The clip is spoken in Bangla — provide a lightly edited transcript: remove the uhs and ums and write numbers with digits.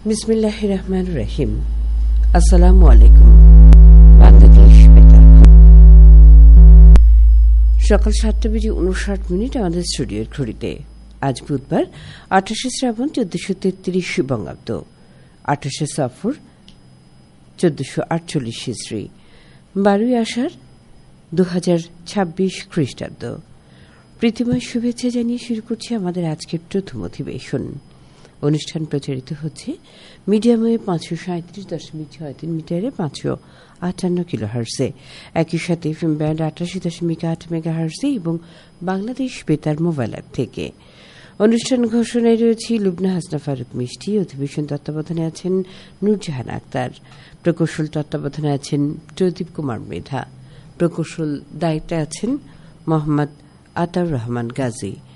বিসমিল্লাহির রহমানির রহিম। আসসালামু আলাইকুম। বাংলাদেশ বেতার সকাল 7:59 আমাদের স্টুডিওর ঘড়িতে। আজ বুধবার 28শে শ্রাবণ 1433 বঙ্গাব্দ, 28শে সফর 1448 হিজরি, 12ই আষাঢ় 2026 খ্রিস্টাব্দ। প্রীতিময় শুভেচ্ছা জানিয়ে শুরু করছি আমাদের আজকের প্রথম অধিবেশন। অনুষ্ঠান প্রচারিত হচ্ছে মিডিয়াম ওয়েভ 537.63 মিটারে 558 কিলোহার্টজে, একই সাথে এফএম ব্যান্ড 88.8 মেগাহার্টজে এবং বাংলাদেশ বেতার মোবাইল অ্যাপ থেকে। অনুষ্ঠান ঘোষণায় রয়েছে লুবনা হাসনা ফারুক মিষ্টি। অধিবেশন তত্ত্বাবধানে আছেন নূরজাহান আক্তার। প্রকৌশল তত্ত্বাবধানে আছেন জয়দীপ কুমার মৃধা। প্রকৌশল দায়িত্বে আছেন মোহাম্মদ আতাউর রহমান গাজী।